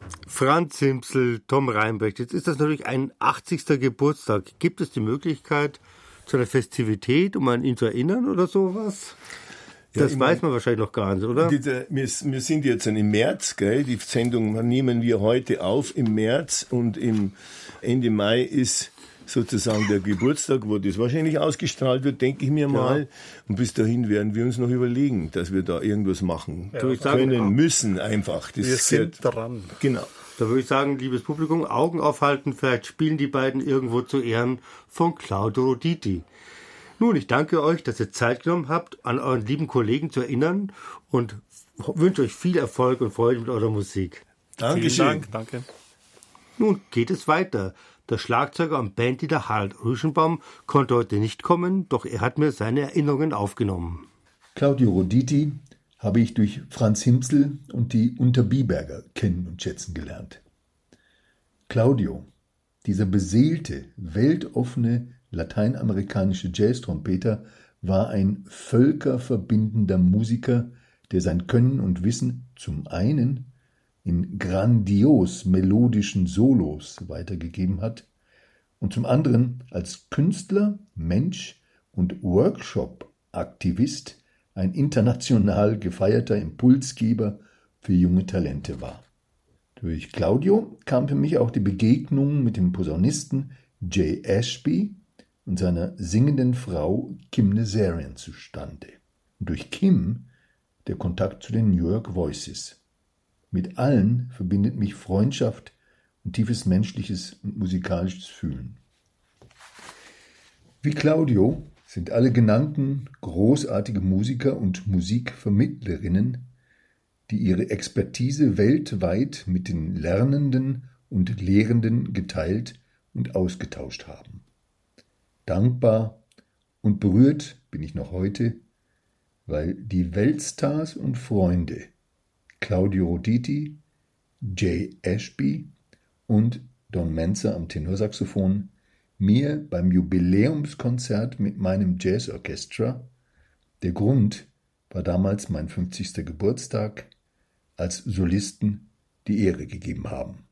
Franz Himsl, Tom Reinbrecht, jetzt ist das natürlich ein 80. Geburtstag. Gibt es die Möglichkeit zu einer Festivität, um an ihn zu erinnern oder sowas? Das weiß man wahrscheinlich noch gar nicht, oder? Wir sind jetzt im März, gell? Die Sendung nehmen wir heute auf im März und im Ende Mai ist sozusagen der Geburtstag, wo das wahrscheinlich ausgestrahlt wird, denke ich mir mal. Ja. Und bis dahin werden wir uns noch überlegen, dass wir da irgendwas machen müssen einfach. Wir sind dran. Genau. Da würde ich sagen, liebes Publikum, Augen aufhalten, vielleicht spielen die beiden irgendwo zu Ehren von Claudio Roditi. Nun, ich danke euch, dass ihr Zeit genommen habt, an euren lieben Kollegen zu erinnern und wünsche euch viel Erfolg und Freude mit eurer Musik. Dankeschön. Vielen Dank, danke. Nun geht es weiter. Der Schlagzeuger und Bandleader Harald Rüschenbaum konnte heute nicht kommen, doch er hat mir seine Erinnerungen aufgenommen. Claudio Roditi habe ich durch Franz Himsl und die Unterbiberger kennen und schätzen gelernt. Claudio, dieser beseelte, weltoffene lateinamerikanische Jazz-Trompeter, war ein völkerverbindender Musiker, der sein Können und Wissen zum einen in grandios melodischen Solos weitergegeben hat und zum anderen als Künstler, Mensch und Workshop-Aktivist ein international gefeierter Impulsgeber für junge Talente war. Durch Claudio kam für mich auch die Begegnung mit dem Posaunisten Jay Ashby und seiner singenden Frau Kim Nazarian zustande. Und durch Kim der Kontakt zu den New York Voices. Mit allen verbindet mich Freundschaft und tiefes menschliches und musikalisches Fühlen. Wie Claudio sind alle genannten großartige Musiker und Musikvermittlerinnen, die ihre Expertise weltweit mit den Lernenden und Lehrenden geteilt und ausgetauscht haben. Dankbar und berührt bin ich noch heute, weil die Weltstars und Freunde Claudio Roditi, Jay Ashby und Don Menzer am Tenorsaxophon mir beim Jubiläumskonzert mit meinem Jazzorchester, der Grund war damals mein 50. Geburtstag, als Solisten die Ehre gegeben haben.